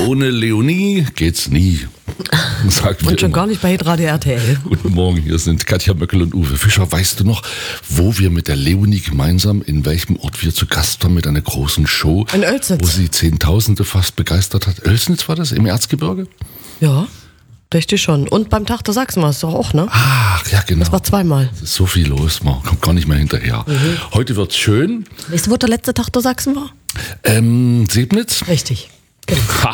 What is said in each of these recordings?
Ohne Leonie geht's nie. Sagt Und schon immer. gar nicht bei Hitradio RTL. Guten Morgen, hier sind Katja Möckel und Uwe Fischer. Weißt du noch, wo wir mit der Leonie gemeinsam, in welchem Ort wir zu Gast waren mit einer großen Show? In Oelsnitz. Wo sie Zehntausende fast begeistert hat. Oelsnitz war das, im Erzgebirge? Ja, richtig schon. Und beim Tag der Sachsen war es doch auch, ne? Ach, ja genau. Das war zweimal. Es ist so viel los, man kommt gar nicht mehr hinterher. Heute wird's schön. Weißt du, wo der letzte Tag der Sachsen war? Sebnitz? Richtig. Genau. Ha!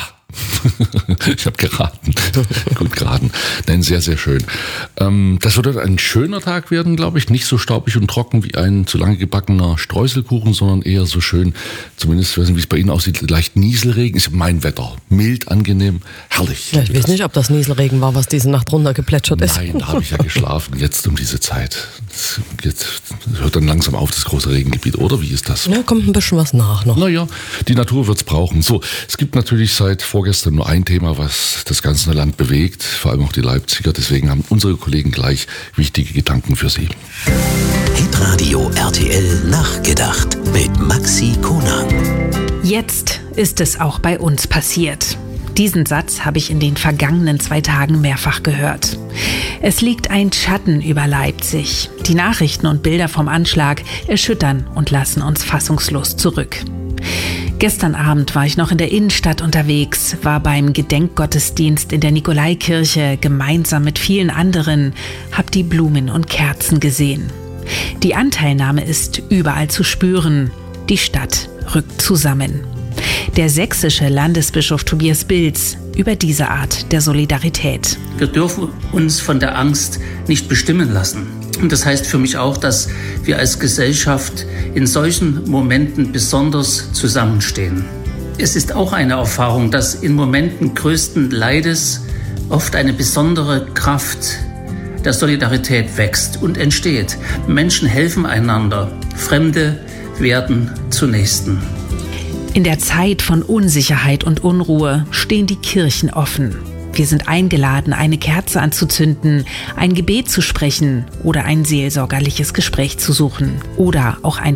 Ich habe geraten. Gut geraten. Nein, sehr, sehr schön. Das wird ein schöner Tag werden, glaube ich. Nicht so staubig und trocken wie ein zu lange gebackener Streuselkuchen, sondern eher so schön, zumindest, ich weiß nicht, wie es bei Ihnen aussieht, leicht Nieselregen. Ist mein Wetter. Mild, angeneum, herrlich. Ja, ich weiß nicht, ob das Nieselregen war, was diese Nacht runtergeplätschert ist. Nein, da habe ich ja geschlafen, jetzt um diese Zeit. Jetzt hört dann langsam auf, das große Regengebiet, oder? Wie ist das? Ja, kommt ein bisschen was nach noch. Naja, die Natur wird's brauchen. So, es gibt natürlich seit vorgestern nur ein Thema, was das ganze Land bewegt, vor allem auch die Leipziger. Deswegen haben unsere Kollegen gleich wichtige Gedanken für Sie. Hitradio RTL nachgedacht mit Maxi Konag. Jetzt ist es auch bei uns passiert. Diesen Satz habe ich in den vergangenen 2 Tagen mehrfach gehört. Es liegt ein Schatten über Leipzig. Die Nachrichten und Bilder vom Anschlag erschüttern und lassen uns fassungslos zurück. Gestern Abend war ich noch in der Innenstadt unterwegs, war beim Gedenkgottesdienst in der Nikolaikirche gemeinsam mit vielen anderen, hab die Blumen und Kerzen gesehen. Die Anteilnahme ist überall zu spüren. Die Stadt rückt zusammen. Der sächsische Landesbischof Tobias Bilz über diese Art der Solidarität. Wir dürfen uns von der Angst nicht bestimmen lassen. Und das heißt für mich auch, dass wir als Gesellschaft in solchen Momenten besonders zusammenstehen. Es ist auch eine Erfahrung, dass in Momenten größten Leides oft eine besondere Kraft der Solidarität wächst und entsteht. Menschen helfen einander, Fremde werden zu Nächsten. In der Zeit von Unsicherheit und Unruhe stehen die Kirchen offen. Wir sind eingeladen, eine Kerze anzuzünden, ein Gebet zu sprechen oder ein seelsorgerliches Gespräch zu suchen oder auch ein